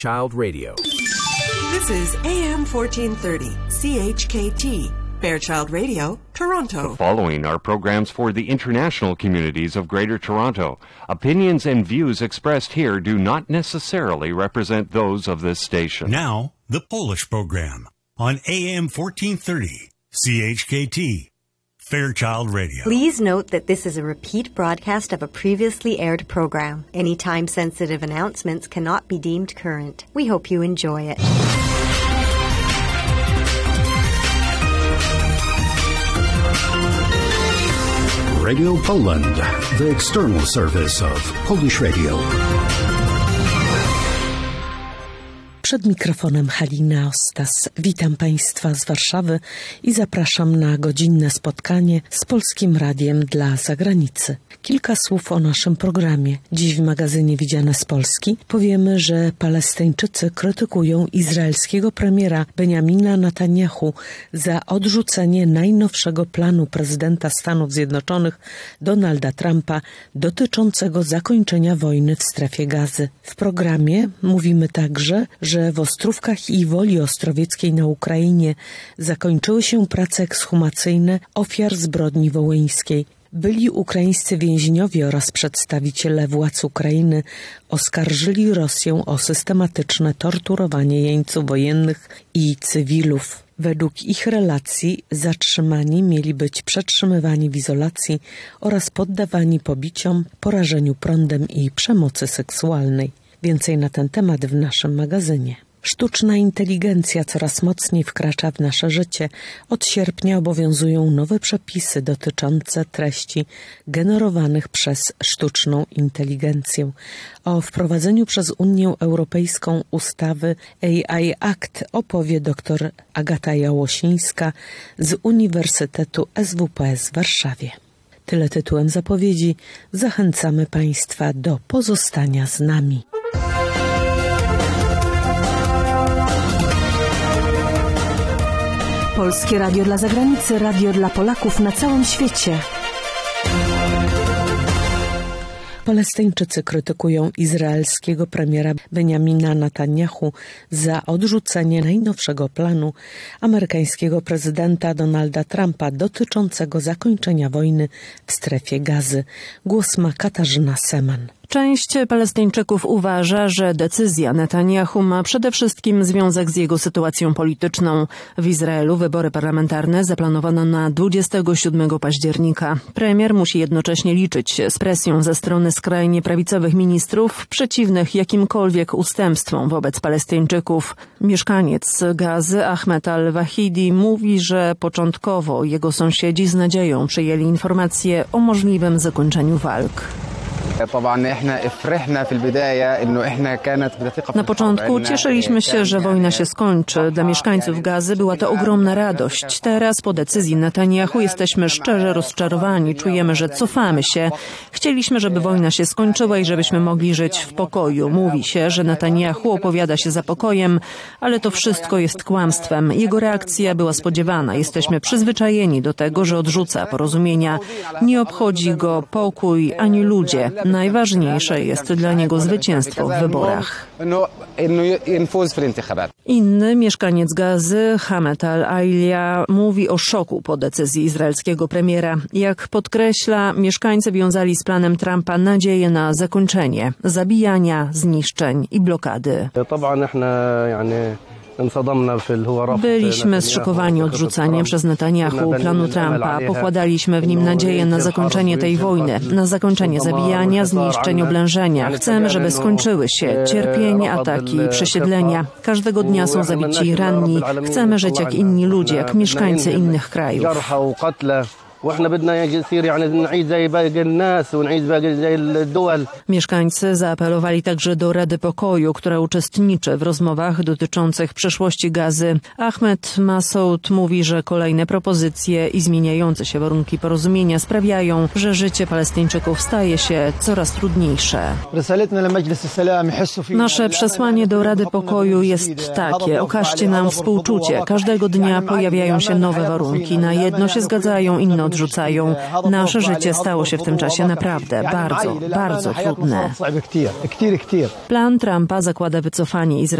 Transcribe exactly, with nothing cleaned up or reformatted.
Child Radio. This is A M fourteen thirty, C H K T, Fairchild Radio, Toronto. The following are programs for the international communities of Greater Toronto. Opinions and views expressed here do not necessarily represent those of this station. Now, the Polish program on A M fourteen thirty, C H K T, Fairchild Radio. Please note that this is a repeat broadcast of a previously aired program. Any time-sensitive announcements cannot be deemed current. We hope you enjoy it. Radio Poland, the external service of Polish Radio. Przed mikrofonem Halina Ostas. Witam Państwa z Warszawy i zapraszam na godzinne spotkanie z Polskim Radiem dla Zagranicy. Kilka słów o naszym programie. Dziś w magazynie Widziane z Polski powiemy, że Palestyńczycy krytykują izraelskiego premiera Benjamina Netanyahu za odrzucenie najnowszego planu prezydenta Stanów Zjednoczonych Donalda Trumpa dotyczącego zakończenia wojny w strefie Gazy. W programie mówimy także, że w Ostrówkach i Woli Ostrowieckiej na Ukrainie zakończyły się prace ekshumacyjne ofiar zbrodni wołyńskiej. Byli ukraińscy więźniowie oraz przedstawiciele władz Ukrainy oskarżyli Rosję o systematyczne torturowanie jeńców wojennych i cywilów. Według ich relacji zatrzymani mieli być przetrzymywani w izolacji oraz poddawani pobiciom, porażeniu prądem i przemocy seksualnej. Więcej na ten temat w naszym magazynie. Sztuczna inteligencja coraz mocniej wkracza w nasze życie. Od sierpnia obowiązują nowe przepisy dotyczące treści generowanych przez sztuczną inteligencję. O wprowadzeniu przez Unię Europejską ustawy A I Act opowie dr Agata Jałosińska z Uniwersytetu S W P S w Warszawie. Tyle tytułem zapowiedzi. Zachęcamy Państwa do pozostania z nami. Polskie Radio dla Zagranicy, radio dla Polaków na całym świecie. Palestyńczycy krytykują izraelskiego premiera Benjamina Netanyahu za odrzucenie najnowszego planu amerykańskiego prezydenta Donalda Trumpa dotyczącego zakończenia wojny w strefie Gazy. Głos ma Katarzyna Seman. Część Palestyńczyków uważa, że decyzja Netanyahu ma przede wszystkim związek z jego sytuacją polityczną. W Izraelu wybory parlamentarne zaplanowano na dwudziestego siódmego października. Premier musi jednocześnie liczyć się z presją ze strony skrajnie prawicowych ministrów przeciwnych jakimkolwiek ustępstwom wobec Palestyńczyków. Mieszkaniec Gazy Ahmed al-Wahidi mówi, że początkowo jego sąsiedzi z nadzieją przyjęli informacje o możliwym zakończeniu walk. Na początku cieszyliśmy się, że wojna się skończy. Dla mieszkańców Gazy była to ogromna radość. Teraz po decyzji Netanyahu jesteśmy szczerze rozczarowani. Czujemy, że cofamy się. Chcieliśmy, żeby wojna się skończyła i żebyśmy mogli żyć w pokoju. Mówi się, że Netanyahu opowiada się za pokojem, ale to wszystko jest kłamstwem. Jego reakcja była spodziewana. Jesteśmy przyzwyczajeni do tego, że odrzuca porozumienia. Nie obchodzi go pokój ani ludzie. Najważniejsze jest dla niego zwycięstwo w wyborach. Inny mieszkaniec Gazy, Hamed al-Ailia, mówi o szoku po decyzji izraelskiego premiera. Jak podkreśla, mieszkańcy wiązali z planem Trumpa nadzieję na zakończenie zabijania, zniszczeń i blokady. Byliśmy zszokowani odrzucaniem przez Netanyahu planu Trumpa. Pokładaliśmy w nim nadzieję na zakończenie tej wojny, na zakończenie zabijania, zniszczeń, oblężenia. Chcemy, żeby skończyły się cierpienie, ataki, przesiedlenia. Każdego dnia są zabici i ranni. Chcemy żyć jak inni ludzie, jak mieszkańcy innych krajów. Mieszkańcy zaapelowali także do Rady Pokoju, która uczestniczy w rozmowach dotyczących przyszłości Gazy. Ahmed Masoud mówi, że kolejne propozycje i zmieniające się warunki porozumienia sprawiają, że życie Palestyńczyków staje się coraz trudniejsze. Nasze przesłanie do Rady Pokoju jest takie: okażcie nam współczucie. Każdego dnia pojawiają się nowe warunki. Na jedno się zgadzają, inne odrzucają. Nasze życie stało się w tym czasie naprawdę bardzo, bardzo trudne. Plan Trumpa zakłada wycofanie Izraela